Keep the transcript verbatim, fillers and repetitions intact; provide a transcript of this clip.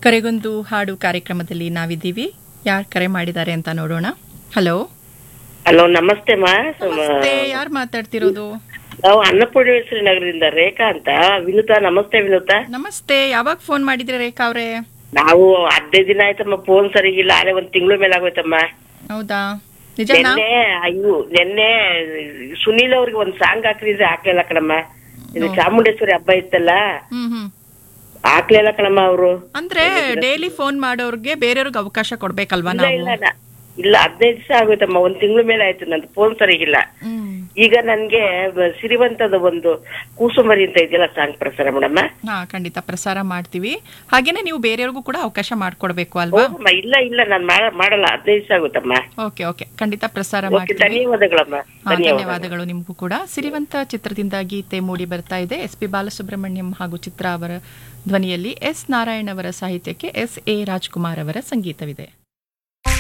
ಕರೆಗೊಂದು ಹಾಡು ಕಾರ್ಯಕ್ರಮದಲ್ಲಿ ನಾವಿದ್ದೀವಿ. ಯಾರು ಕರೆ ಮಾಡಿದ್ದಾರೆ ಅಂತ ನೋಡೋಣ. ಹಲೋ ಹಲೋ, ನಮಸ್ತೆ ಮಾ. ನಮಸ್ತೆ, ಯಾರು ಮಾತಾಡ್ತಿರೋದು? ನಾವು ಅನ್ನಪೂರ್ಣೇಶ್ವರಿ ನಗರದಿಂದ ರೇಖಾ ಅಂತ. ವಿನುತಾ, ನಮಸ್ತೆ ವಿನುತಾ. ನಮಸ್ತೆ, ಯಾವಾಗ ಫೋನ್ ಮಾಡಿದ್ರಿ ರೇಖಾ ಅವ್ರೆ? ನಾವು ಹದಿನೈದು ದಿನ ಆಯ್ತಮ್ಮ, ಫೋನ್ ಸರಿಗಿಲ್ಲ. ಆಲೆ ಒಂದ್ ತಿಂಗಳು ಮೇಲೆ ಆಗೋಯ್ತಮ್ಮ. ಹೌದಾ, ನಿಜನಾ? ನೆನ್ನೆ ಅಯ್ಯೋ ನೆನ್ನೆ ಸುನೀಲ್ ಅವ್ರಿಗೆ ಒಂದ್ ಸಾಂಗ್ ಹಾಕಿದ್ರೆ ಹಾಕ್ಲಿಲ್ಲ ಕಣಮ್ಮ. ಇದು ಚಾಮುಂಡೇಶ್ವರಿ ಹಬ್ಬ ಇತ್ತಲ್ಲ, ಹ್ಮ್ ಹ್ಮ್ ಹಾಕ್ಲಿಲ್ಲ ಕಣಮ್ಮ ಅವರು. ಅಂದ್ರೆ ಡೈಲಿ ಫೋನ್ ಮಾಡೋರ್ಗೆ ಬೇರೆಯವ್ರಿಗೆ ಅವಕಾಶ ಕೊಡ್ಬೇಕಲ್ವಾ ಇಲ್ಲ ನಾವು? ಇಲ್ಲ ನ- ಇಲ್ಲ ಹದಿನೈದು ದಿವಸ ಆಗೋಯ್ತಮ್ಮ, ಒಂದ್ ತಿಂಗಳು ಮೇಲೆ ಆಯ್ತು ನಂದು ಫೋನ್ ಸರಿಗಿಲ್ಲ. ಹ್ಮ್ ಈಗ ನನ್ಗೆ ಬ- ಸಿರಿವಂತದ ಒಂದು ಕೂಸುಮರಿ ಅಂತ ಇದೆಯಲ್ಲ ಸಾಂಗ್ ಪ್ರಸಾರ ಮಾಡಮ್ಮ. ಹಾ, ಖಂಡಿತ ಪ್ರಸಾರ ಮಾಡ್ತೀವಿ. ಹಾಗೇನೆ ನೀವು ಬೇರೆಯವ್ರಿಗೂ ಕೂಡ ಅವಕಾಶ ಮಾಡ್ಕೊಡ್ಬೇಕು ಅಲ್ವಾ? ಹೌದಮ್ಮ, ಇಲ್ಲ ಇಲ್ಲ ನಾನ್ ಮಾಡ- ಮಾಡಲ್ಲ ಹದಿನೈದು ದಿವಸ ಆಗುತ್ತಮ್ಮ. ಓಕೆ ಓಕೆ, ಖಂಡಿತ ಪ್ರಸಾರ ಓಕೆ, ಮಾಡ್ತೀವಿ. ಧನ್ಯವಾದಗಳಮ್ಮ. ಹಾ, ಧನ್ಯವಾದ. ಧನ್ಯವಾದಗಳು ನಿಮಗೂ ಕೂಡ. ಸಿರಿವಂತ ಚಿತ್ರದಿಂದ ಗೀತೆ ಮೂಡಿ ಬರ್ತಾ ಇದೆ. ಎಸ್ ಪಿ ಬಾಲಸುಬ್ರಹ್ಮಣ್ಯಂ ಹಾಗೂ ಚಿತ್ರ ಅವರ ಧ್ವನಿಯಲ್ಲಿ, ಎಸ್ ನಾರಾಯಣ್ ಅವರ ಸಾಹಿತ್ಯಕ್ಕೆ ಎಸ್ ಎ ರಾಜ್ಕುಮಾರ್ ಅವರ ಸಂಗೀತವಿದೆ.